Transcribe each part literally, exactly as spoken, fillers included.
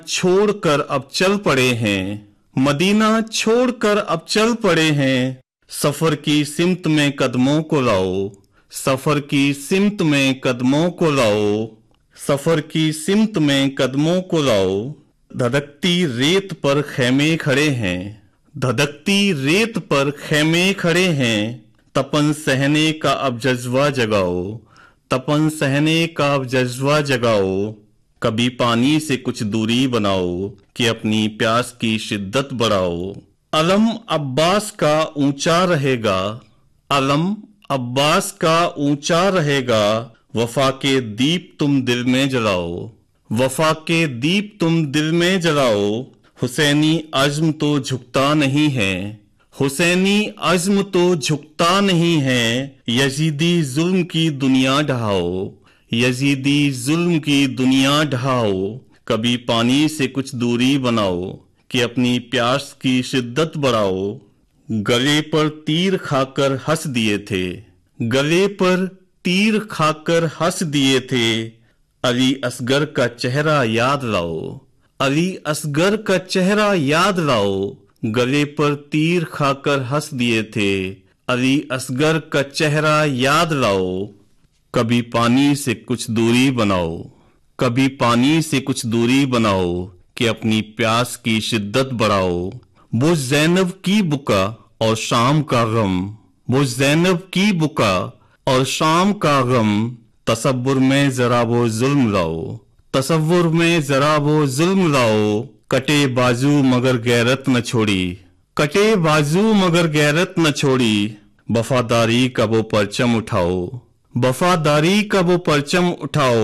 छोड़कर अब चल पड़े हैं, मदीना छोड़कर अब चल पड़े हैं। सफर की सिमत में कदमों को लाओ, सफर की सिमत में कदमों को लाओ, सफर की सिमत में कदमों को लाओ। धधकती रेत पर खेमे खड़े हैं, धधकती रेत पर खेमे खड़े हैं। तपन सहने का अब जज्बा जगाओ, तपन सहने का अब जज्बा जगाओ। कभी पानी से कुछ दूरी बनाओ कि अपनी प्यास की शिद्दत बढ़ाओ। अलम अब्बास का ऊंचा रहेगा, अलम अब्बास का ऊंचा रहेगा। वफा के दीप तुम दिल में जलाओ, वफा के दीप तुम दिल में जलाओ। हुसैनी अज़्म तो झुकता नहीं है, हुसैनी अज़्म तो झुकता नहीं है। यजीदी जुल्म की दुनिया ढहाओ, यजीदी जुल्म की दुनिया ढहाओ। कभी पानी से कुछ दूरी बनाओ कि अपनी प्यास की शिद्दत बढ़ाओ। गले पर तीर खाकर हंस दिए थे, गले पर तीर खाकर हंस दिए थे। अली असगर का चेहरा याद लाओ, अली असगर का चेहरा याद लाओ। गले पर तीर खाकर हंस दिए थे, अली असगर का चेहरा याद लाओ। कभी पानी से कुछ दूरी बनाओ, कभी पानी से कुछ दूरी बनाओ कि अपनी प्यास की शिद्दत बढ़ाओ। वो ज़ैनब की बुका और शाम का गम, वो ज़ैनब की बुका और शाम का गम। तसव्वुर में जरा वो जुल्म लाओ, तसव्वुर में जरा वो जुल्म लाओ। कटे बाजू मगर गैरत न छोड़ी, कटे बाजू मगर गैरत न छोड़ी। वफादारी का वो परचम उठाओ, वफादारी का वो परचम उठाओ।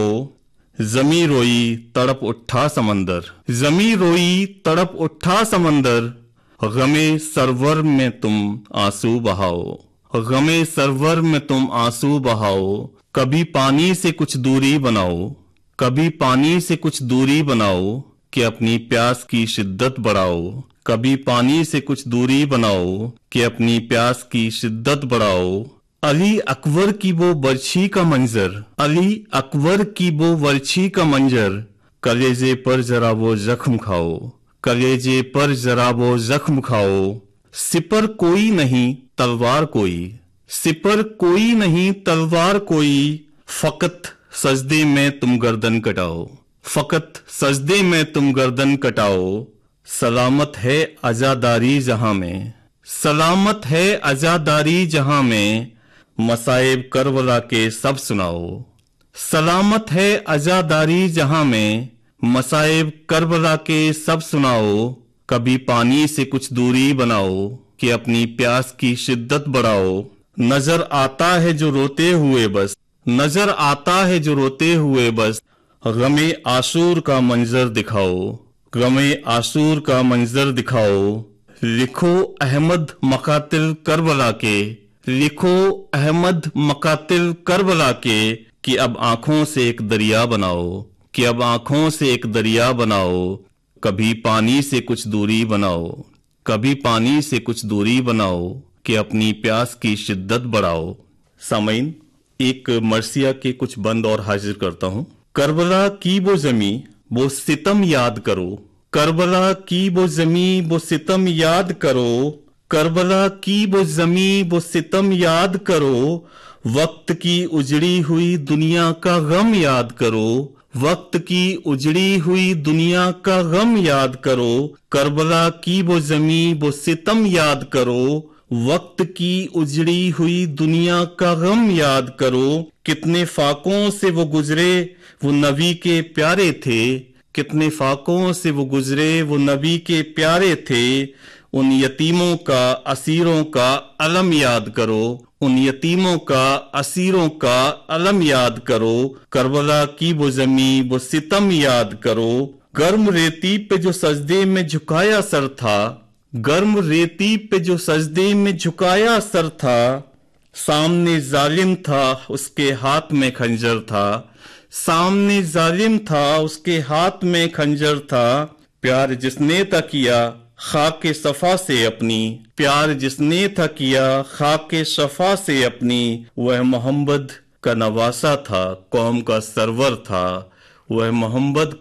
जमी रोई तड़प उठा समंदर, जमी रोई तड़प उठा समंदर। गमे सरवर में तुम आंसू बहाओ, गमे सरवर में तुम आंसू बहाओ। कभी पानी से कुछ दूरी बनाओ, कभी पानी से कुछ दूरी बनाओ कि अपनी प्यास की शिद्दत बढ़ाओ। कभी पानी से कुछ दूरी बनाओ कि अपनी प्यास की शिद्दत बढ़ाओ। अली अकबर की वो बर्छी का मंजर, अली अकबर की वो बर्छी का मंजर। कलेजे पर जरा वो जख्म खाओ, कलेजे पर जरा वो जख्म खाओ। सिपर कोई नहीं तलवार कोई, सिपर कोई नहीं तलवार कोई। फकत सजदे में तुम गर्दन कटाओ, फकत सजदे में तुम गर्दन कटाओ। सलामत है आजादारी जहां में, सलामत है आजादारी जहां में। मसाइब करबला के सब सुनाओ, सलामत है आजादारी जहां में। मसाइब करबला के सब सुनाओ। कभी पानी से कुछ दूरी बनाओ कि अपनी प्यास की शिद्दत बढ़ाओ। नजर आता है जो रोते हुए बस, नजर आता है जो रोते हुए बस। गमे आशूर का मंजर दिखाओ, गमे आशूर का मंजर दिखाओ। लिखो अहमद मकातिल करबला के, लिखो अहमद मकातिल करबला के। कि अब आंखों से एक दरिया बनाओ, कि अब आंखों से एक दरिया बनाओ। कभी पानी से कुछ दूरी बनाओ, कभी पानी से कुछ दूरी बनाओ कि अपनी प्यास की शिद्दत बढ़ाओ। सामईन, एक मरसिया के कुछ बंद और हाजिर करता हूँ। करबला की वो जमी वो सितम याद करो, करबला की वो जमी वो सितम याद करो। करबला की वो जमी वो सितम याद करो। वक्त की उजड़ी हुई दुनिया का गम याद करो, वक्त की उजड़ी हुई दुनिया का गम याद करो। करबला की वो जमी वो सितम याद करो। वक्त की उजड़ी हुई दुनिया का गम याद करो। कितने फाकों से वो गुजरे वो नबी के प्यारे थे, कितने फाकों से वो गुजरे वो नबी के प्यारे थे। उन यतीमों का असीरों का अलम याद करो, उन यतीमों का असीरों का अलम याद करो। करबला की वो जमी वो सितम याद करो। गर्म रेती पे जो सजदे में झुकाया सर था, गर्म रेती पे जो सजदे में झुकाया सर था। सामने जालिम था उसके हाथ में खंजर था, सामने जालिम था उसके हाथ में खंजर था। प्यार जिसने था किया खाके सफा से अपनी, प्यार जिसने था किया खाके सफा से अपनी। वह मोहम्मद का नवासा था, कौम का सरवर था, वह मोहम्मद